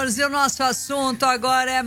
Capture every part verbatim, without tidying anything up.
amores, e o nosso assunto agora é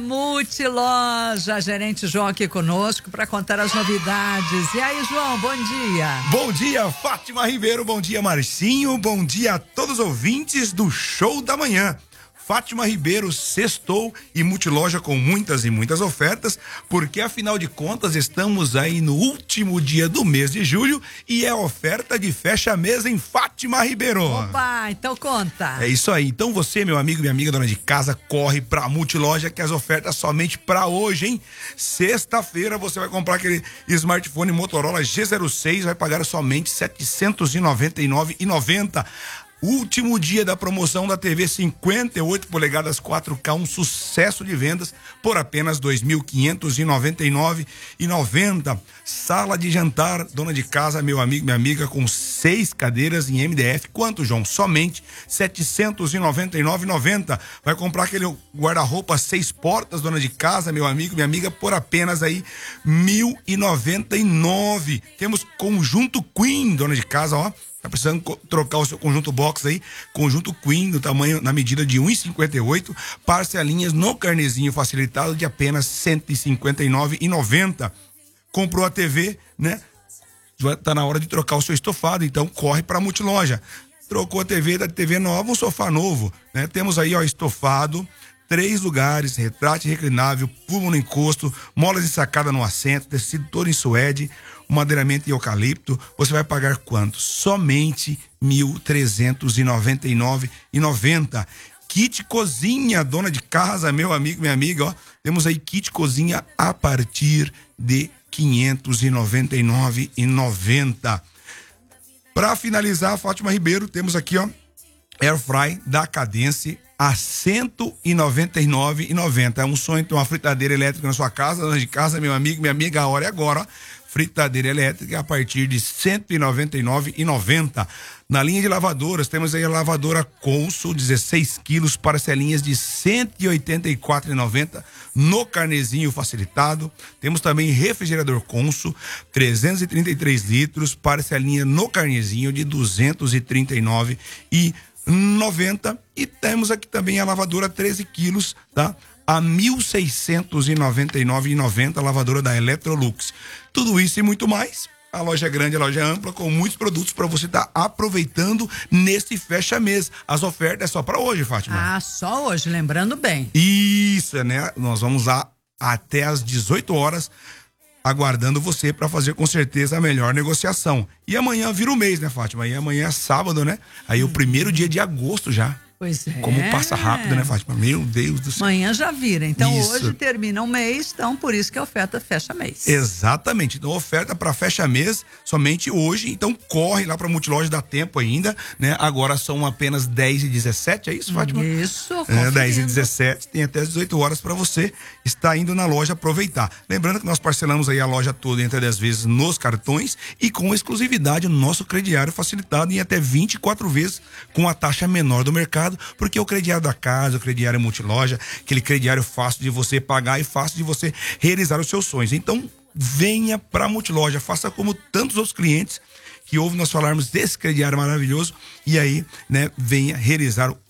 Multiloja. Gerente João aqui conosco para contar as novidades. E aí, João, bom dia. Bom dia, Fátima Ribeiro, bom dia, Marcinho, bom dia a todos os ouvintes do Show da Manhã. Fátima Ribeiro sextou e Multiloja com muitas e muitas ofertas, porque afinal de contas estamos aí no último dia do mês de julho e é oferta de fecha-mês em Fátima Ribeiro. Opa, então conta. É isso aí, então você, meu amigo, minha amiga, dona de casa, corre pra Multiloja que as ofertas somente pra hoje, hein? Sexta-feira você vai comprar aquele smartphone Motorola G zero seis, vai pagar somente setecentos e noventa e nove reais e noventa centavos. Último dia da promoção da T V cinquenta e oito polegadas quatro K, um sucesso de vendas por apenas dois mil quinhentos e noventa e nove reais e noventa centavos. Sala de jantar, dona de casa, meu amigo, minha amiga, com seis cadeiras em M D F. Quanto, João? Somente setecentos e noventa e nove reais e noventa centavos. Vai comprar aquele guarda-roupa seis portas, dona de casa, meu amigo, minha amiga, por apenas aí mil e noventa e nove reais. Temos conjunto Queen, dona de casa, ó. Tá precisando trocar o seu conjunto box aí, conjunto Queen, no tamanho, na medida de um e cinquenta e oito, parcelinhas no carnezinho facilitado de apenas cento e cinquenta e nove reais e noventa centavos. Comprou a T V, né? Tá na hora de trocar o seu estofado, então corre pra Multiloja. Trocou a T V, da T V nova, um sofá novo, né? Temos aí, ó, estofado, três lugares, retrátil reclinável, pulmo no encosto, molas de sacada no assento, tecido todo em suede, madeiramento em eucalipto. Você vai pagar quanto? Somente mil trezentos e noventa e nove reais e noventa centavos. Kit cozinha, dona de casa, meu amigo, minha amiga, ó. Temos aí kit cozinha a partir de quinhentos e noventa e nove reais e noventa centavos. Para finalizar, Fátima Ribeiro, temos aqui, ó, Airfry da Cadence a cento e noventa e nove reais e noventa centavos. É um sonho ter uma fritadeira elétrica na sua casa, dona de casa, meu amigo, minha amiga, a hora é agora, ó. Fritadeira elétrica a partir de cento e noventa e nove reais e noventa centavos. Na linha de lavadoras, temos aí a lavadora Consul, dezesseis quilos, parcelinhas de cento e oitenta e quatro reais e noventa centavos no carnezinho facilitado. Temos também refrigerador Consul, trezentos e trinta e três litros, parcelinha no carnezinho de duzentos e trinta e nove reais e noventa centavos. E temos aqui também a lavadora treze quilos, tá? A mil seiscentos e noventa e nove reais e noventa centavos, a lavadora da Electrolux. Tudo isso e muito mais. A loja é grande, a loja é ampla, com muitos produtos para você estar tá aproveitando nesse fecha-mês. As ofertas é só para hoje, Fátima. Ah, só hoje, lembrando bem. Isso, né? Nós vamos lá até às dezoito horas, aguardando você para fazer com certeza a melhor negociação. E amanhã vira o mês, né, Fátima? E amanhã é sábado, né? Aí hum. o primeiro dia de agosto já. Pois é. Como passa rápido, né, Fátima? Meu Deus do céu. Amanhã já vira. Então isso. Hoje termina o mês, então por isso que a oferta fecha mês. Exatamente. Então oferta para fecha mês somente hoje. Então corre lá para Multiloja, dá tempo ainda, né? Agora são apenas dez e dezessete, é isso, Fátima? Isso. É, dez e dezessete, tem até as dezoito horas para você estar indo na loja aproveitar. Lembrando que nós parcelamos aí a loja toda em até dez vezes nos cartões e com exclusividade no nosso crediário facilitado em até vinte e quatro vezes com a taxa menor do mercado. Porque o crediário da casa, o crediário Multiloja, aquele crediário fácil de você pagar e fácil de você realizar os seus sonhos. Então, venha para Multiloja, faça como tantos outros clientes que ouvem nós falarmos desse crediário maravilhoso e aí, né, venha realizar